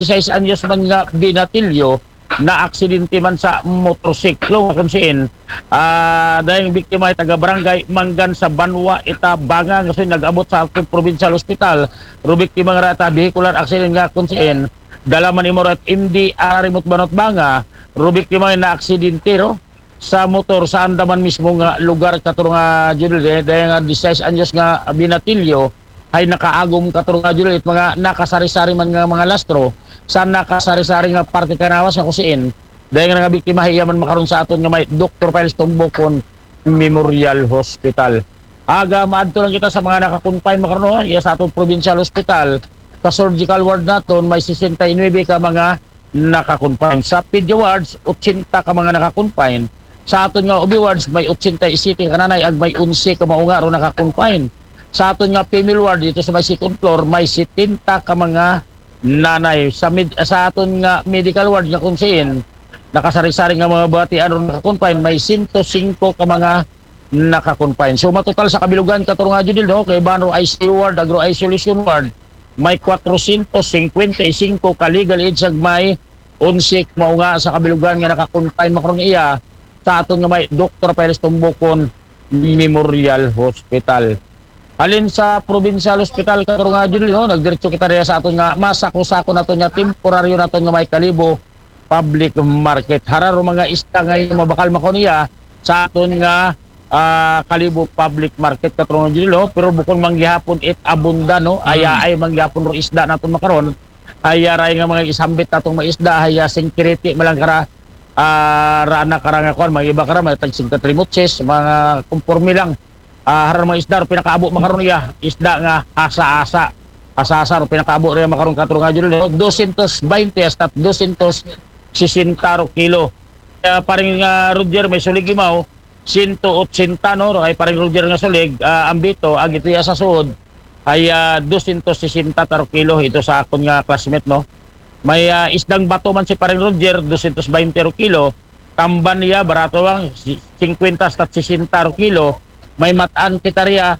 16 anyos man nga binatilyo na aksidente man sa motorsiklo kung siin dahil biktima ay taga barangay Manggan sa Banwa Itabanga kasi nag-abot sa provincial hospital ro biktima nga rata vehicular accident nga kung siin dalaman imo rat MD arimot banot banga ro biktima na aksidente ro sa motor sa Andaman mismo nga lugar katong nga judul dahil nga 16 anyos nga binatilyo ay nakaagom katong nga judul mga nakasari-sari man nga mga lastro sa nakasari-sari nga parte kanawas nga kusiin dahil nga biktima hiyaman makaroon sa aton nga may Dr. Piles Tumbokon Memorial Hospital. Aga maadto lang kita sa mga nakakonfine makaroon iya sa aton provincial hospital sa surgical ward naton may 69 ka mga nakakonfine. Sa pedio wards 80 ka mga nakakonfine. Sa aton nga OB wards may 87 ka nanay ag may 11 ka maunga ro nakakonfine. Sa aton nga female ward dito sa may second floor may 70 ka mga nanay sa aton nga medical ward nga kung siin nakasari-sari nga mga bati ano nakakonfine may 105 ka mga nakakonfine. So matotal sa kabilugan katong nga judil no kay Banro ICU ward agro isolation ward may 455 ka legal age ag may 11 mao nga sa kabilugan nga nakakonfine makarong iya sa aton nga may Dr. Piles Tumbokon Memorial Hospital. Alin sa provincial hospital katong nga jud no nagdiretso kita diya sa aton nga masako-sako naton nga temporaryo naton nga may Kalibo public market hararo mga isda nga mabakal makoniya sa aton nga Kalibo public market katong nga jud no pero bukod manggihapon it abunda no ay manggihapon ro isda naton makaron ay ray nga mga isambit natong mga isda ay security malang kara rana karanga kon mga iba kara may tag 53 mutses mga kumpormi lang haran mga isda pinakaabo makaron niya isda nga asa-asa ro pinakaabo rin makaron katong nga jud 220 hasta 260 kilo paring Roger may sulig imaw 180 no ay paring Roger nga sulig ambito ag ito sa suod ay 260 kilo ito sa akon nga classmate no may isdang bato man si paring Roger 220 kilo tamban niya barato lang 50 hasta 60 kilo may mataan kitarya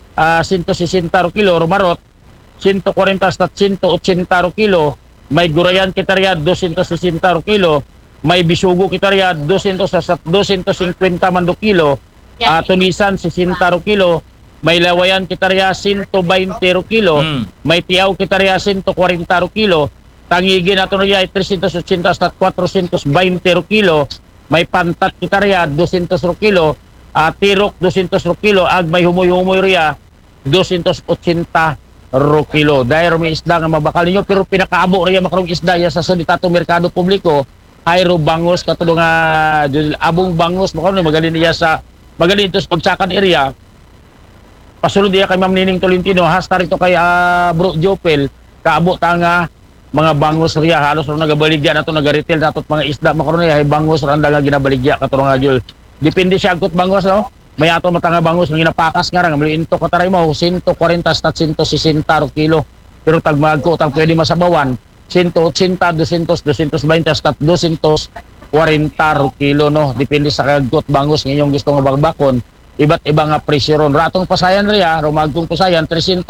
160 kilo rumarot 140 hasta 180 kilo may gurayan kitarya 260 kilo may bisugo kitarya 200 hasta 250 mando kilo tunisan 60 kilo may lawayan kitarya 120 kilo may tiyaw kitarya 140 kilo tangigi nato niya ay 380 hasta 420 kilo may pantat kitarya 200 kilo tirok 200 kilo ag may humoy-humoy riya 280 kilo dahil may isda nga mabakal ninyo pero pinakaabo riya makarong isda ya sa salitatong merkado publiko ayro bangos katulong abong bangos makarong magaling niya sa magaling ito sa pagsakan area pasulod niya kay Ma'am Nining Tolentino hasta rito kay Bro Jopel kaabo ta nga mga bangos riya halos ro nagabaligya nato naga-retail nato mga isda makarong ay bangos ra nga ginabaligya katulong nga jul depende siya agkot bangos no may ato matanga bangos nga ginapakas nga ra maliinto ko taray mo 140 hasta 160 kilo pero tag magko tag pwede masabawan 180 200 220 hasta 240 kilo no depende sa agkot bangos nga inyong gusto nga bagbakon iba't iba nga presyo ron ratong pasayan riya rumagkong pasayan 300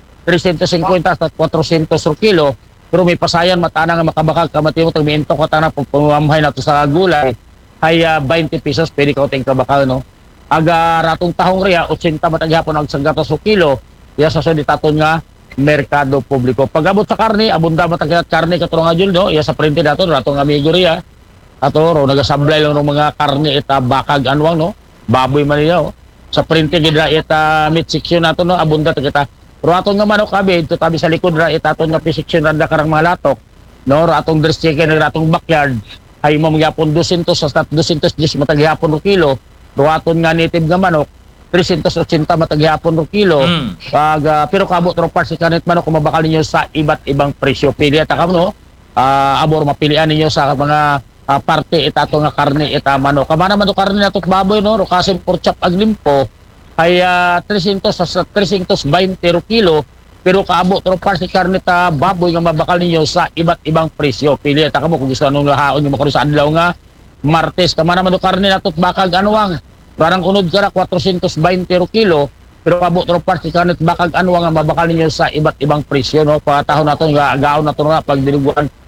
350 hasta 400 kilo pero may pasayan matana nga makabakal kamatimo tag miinto ko tana pagpamamahay nato sa gulay ay 20 pesos pwede ka uting kabakal no aga ratong tahong riya 80 mataghapon ang sanggatos kilo ya sa suditaton nga merkado publiko pagabot sa karne abunda mataghat karne katong nga jud no ya sa printe daton ratong amigo riya ato ro nagasablay lang ng mga karne ita bakag anwang no baboy man niya oh. Sa printe gid ra ita meat section nato no abunda kita ro aton nga manok kabe ito tabi sa likod ra ita aton nga section ra karang mga latok no ratong dress chicken ratong backyard ay mamangyapon 200 hasta 210 mataghapon kilo ruaton nga native nga manok 380 mataghapon kilo pag pero kabot ro parts kanit manok kung mabakal ninyo sa iba't ibang presyo pili ta kam no abor mapilian ninyo sa mga parte itato nga karne ita manok kamana man to karne nato baboy no ro kasim pork chop ag limpo ay 300 hasta 320 kilo pero kaabot ro parts karne ta baboy nga mabakal ninyo sa iba't ibang presyo pili ta kamo kung gusto anong haon nimo karon sa adlaw nga Martes kamana man karne natot bakag anuwang parang unod kara 420 kilo pero abot ro parts kanit bakag ano nga mabakal ninyo sa iba't ibang presyo no pagkatahon nato nga gaon nato na pag diliguan